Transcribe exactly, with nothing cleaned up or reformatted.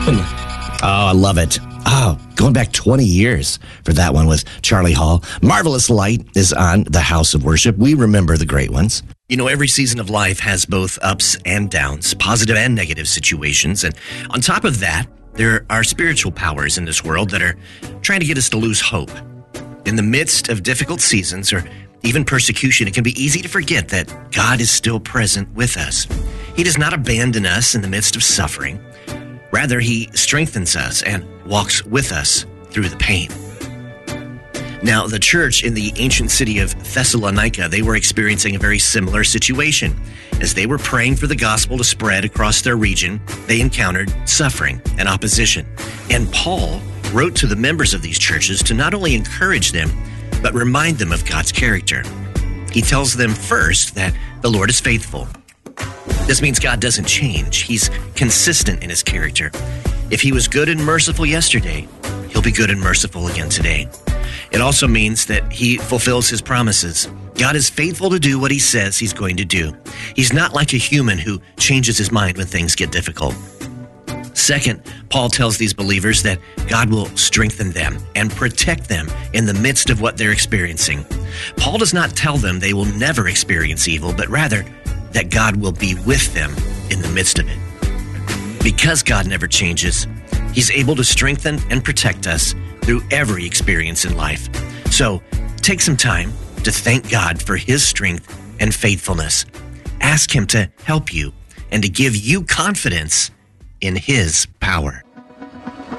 Heavenly. Oh, I love it. Oh, going back twenty years for that one with Charlie Hall. Marvelous Light is on The House of Worship. We remember the great ones. You know, every season of life has both ups and downs, positive and negative situations. And on top of that, there are spiritual powers in this world that are trying to get us to lose hope. In the midst of difficult seasons or even persecution, it can be easy to forget that God is still present with us. He does not abandon us in the midst of suffering. Rather, he strengthens us and walks with us through the pain. Now, the church in the ancient city of Thessalonica, they were experiencing a very similar situation. As they were praying for the gospel to spread across their region, they encountered suffering and opposition. And Paul wrote to the members of these churches to not only encourage them, but remind them of God's character. He tells them first that the Lord is faithful. This means God doesn't change. He's consistent in his character. If he was good and merciful yesterday, he'll be good and merciful again today. It also means that he fulfills his promises. God is faithful to do what he says he's going to do. He's not like a human who changes his mind when things get difficult. Second, Paul tells these believers that God will strengthen them and protect them in the midst of what they're experiencing. Paul does not tell them they will never experience evil, but rather that God will be with them in the midst of it. Because God never changes, he's able to strengthen and protect us through every experience in life. So take some time to thank God for his strength and faithfulness. Ask him to help you and to give you confidence in his power.